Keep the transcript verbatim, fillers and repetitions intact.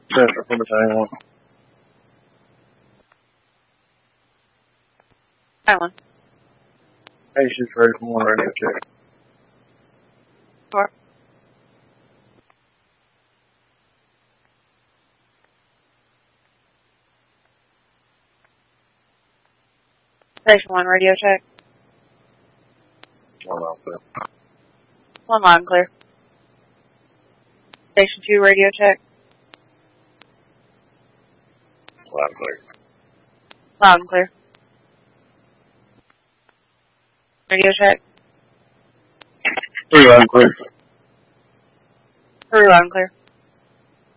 Check for the time. Island. Hey, she's ready for one radio check. Four. Station one, radio check. One out there. One loud and clear. Station two, radio check. Loud and clear. Loud and clear. Radio check. Three loud and clear. Three loud and clear.